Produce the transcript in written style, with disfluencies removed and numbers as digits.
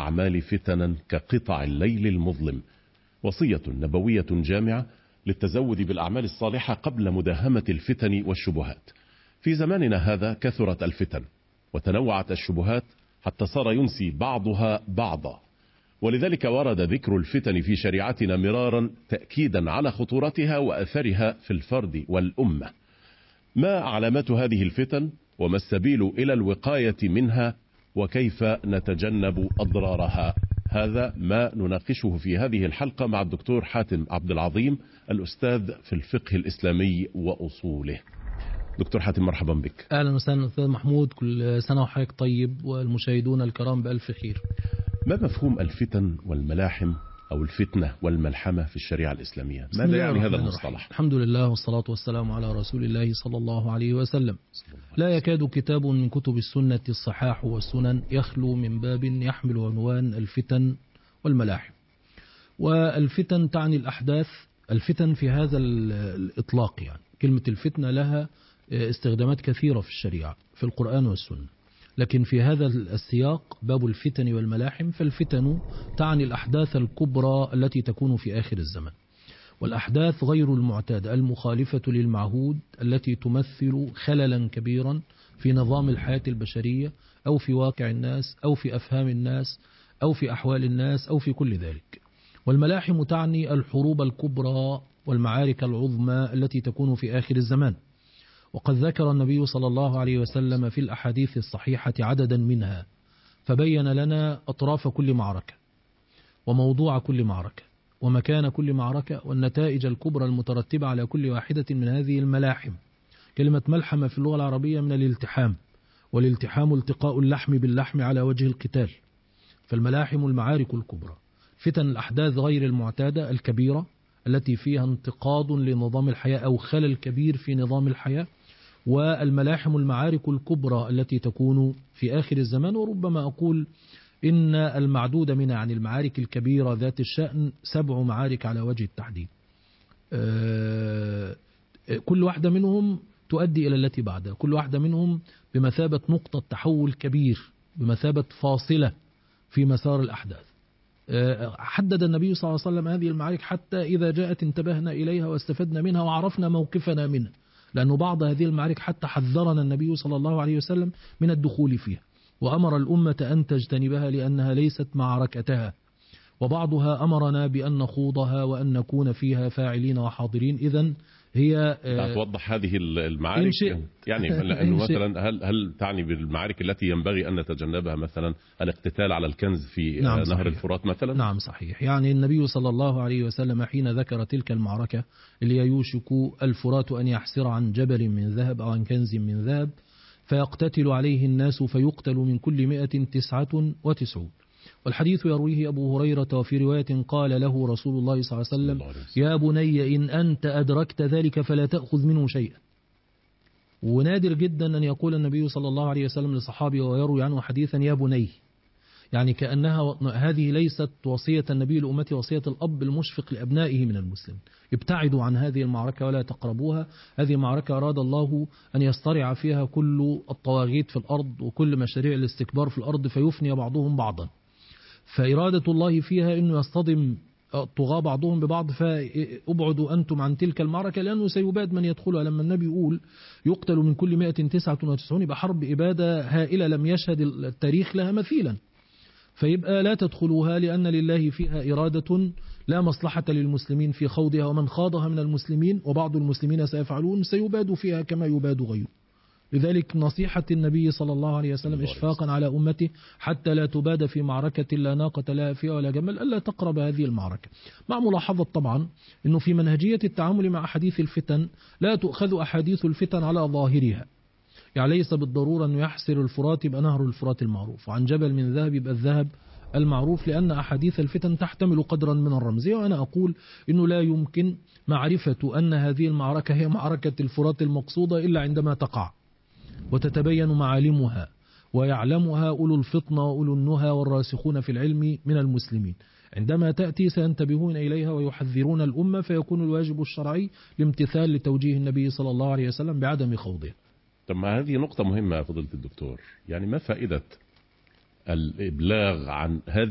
الأعمال فتنا كقطع الليل المظلم، وصية نبوية جامعة للتزود بالأعمال الصالحة قبل مداهمة الفتن والشبهات. في زماننا هذا كثرت الفتن وتنوعت الشبهات حتى صار ينسي بعضها بعضا، ولذلك ورد ذكر الفتن في شريعتنا مرارا تأكيدا على خطورتها وأثرها في الفرد والأمة. ما علامات هذه الفتن وما السبيل إلى الوقاية منها وكيف نتجنب أضرارها؟ هذا ما نناقشه في هذه الحلقة مع الدكتور حاتم عبد العظيم، الأستاذ في الفقه الإسلامي وأصوله. دكتور حاتم، مرحبا بك. أهلا وسهلا أستاذ محمود، كل سنة وحضرتك طيب والمشاهدون الكرام بألف خير. ما مفهوم الفتن والملاحم أو الفتنة والملحمة في الشريعة الإسلامية؟ ماذا يعني هذا المصطلح؟ الحمد لله والصلاة والسلام على رسول الله صلى الله عليه وسلم. لا يكاد كتاب من كتب السنة الصحاح والسنن يخلو من باب يحمل عنوان الفتن والملاحم. والفتن تعني الأحداث، الفتن في هذا الإطلاق، يعني كلمة الفتنة لها استخدامات كثيرة في الشريعة في القرآن والسنة، لكن في هذا السياق باب الفتن والملاحم، فالفتن تعني الأحداث الكبرى التي تكون في آخر الزمن، والأحداث غير المعتادة المخالفة للمعهود التي تمثل خللا كبيرا في نظام الحياة البشرية أو في واقع الناس أو في أفهام الناس أو في أحوال الناس أو في كل ذلك. والملاحم تعني الحروب الكبرى والمعارك العظمى التي تكون في آخر الزمان، وقد ذكر النبي صلى الله عليه وسلم في الأحاديث الصحيحة عددا منها، فبين لنا أطراف كل معركة وموضوع كل معركة ومكان كل معركة والنتائج الكبرى المترتبة على كل واحدة من هذه الملاحم. كلمة ملحمة في اللغة العربية من الالتحام، والالتحام التقاء اللحم باللحم على وجه القتال، فالملاحم المعارك الكبرى. فتن الأحداث غير المعتادة الكبيرة التي فيها انتقاض لنظام الحياة أو خلل كبير في نظام الحياة، والملاحم المعارك الكبرى التي تكون في آخر الزمان. وربما أقول إن المعدود منها عن المعارك الكبيرة ذات الشأن 7 معارك على وجه التحديد، كل واحدة منهم تؤدي إلى التي بعدها، كل واحدة منهم بمثابة نقطة تحول كبير، بمثابة فاصلة في مسار الأحداث. حدد النبي صلى الله عليه وسلم هذه المعارك حتى إذا جاءت انتبهنا إليها واستفدنا منها وعرفنا موقفنا منها، لأن بعض هذه المعارك حتى حذرنا النبي صلى الله عليه وسلم من الدخول فيها وأمر الأمة أن تجتنبها لأنها ليست معركتها، وبعضها أمرنا بأن نخوضها وأن نكون فيها فاعلين وحاضرين. إذن هي توضح هذه المعارك يعني لأنه مثلا هل تعني بالمعارك التي ينبغي أن نتجنبها مثلا الاقتتال على الكنز في نهر صحيح. الفرات مثلا؟ نعم صحيح. يعني النبي صلى الله عليه وسلم حين ذكر تلك المعركة اللي يوشك الفرات أن يحسر عن جبل من ذهب أو عن كنز من ذهب فيقتتل عليه الناس فيقتل من كل 199، والحديث يرويه أبو هريرة، وفي رواية قال له رسول الله صلى الله عليه وسلم: يا بني إن أنت أدركت ذلك فلا تأخذ منه شيئا. ونادر جدا أن يقول النبي صلى الله عليه وسلم لصحابه ويروي عنه حديثا يا بني، يعني كأنها هذه ليست وصية النبي لأمته، وصية الأب المشفق لأبنائه من المسلم: ابتعدوا عن هذه المعركة ولا تقربوها. هذه معركة أراد الله أن يصطرع فيها كل الطواغيت في الأرض وكل مشاريع الاستكبار في الأرض فيفني بعضهم بعضا، فإرادة الله فيها أنه يصطدم طغاة بعضهم ببعض، فأبعدوا أنتم عن تلك المعركة لأنه سيباد من يدخلها. لما النبي يقول يقتل من كل 199 يبقى حرب إبادة هائلة لم يشهد التاريخ لها مثيلا، فيبقى لا تدخلوها لأن لله فيها إرادة لا مصلحة للمسلمين في خوضها، ومن خاضها من المسلمين وبعض المسلمين سيفعلون سيباد فيها كما يباد غيره. لذلك نصيحة النبي صلى الله عليه وسلم إشفاقا على أمته حتى لا تباد في معركة لا ناقة لها فيها ولا جمل ألا تقرب هذه المعركة، مع ملاحظة طبعا أنه في منهجية التعامل مع أحاديث الفتن لا تؤخذ أحاديث الفتن على ظاهرها، يعني ليس بالضرورة أنه يحسر الفرات يبقى نهر الفرات المعروف، وعن جبل من ذهب يبقى الذهب المعروف، لأن أحاديث الفتن تحتمل قدرا من الرمزية. وأنا أقول أنه لا يمكن معرفة أن هذه المعركة هي معركة الفرات المقصودة إلا عندما تقع وتتبين معالمها ويعلمها أولو الفطنة وأولو النهى والراسخون في العلم من المسلمين. عندما تأتي سينتبهون إليها ويحذرون الأمة، فيكون الواجب الشرعي الامتثال لتوجيه النبي صلى الله عليه وسلم بعدم خوضه. طب ما هذه نقطة مهمة يا فضيلة الدكتور، يعني ما فائدة الإبلاغ عن هذه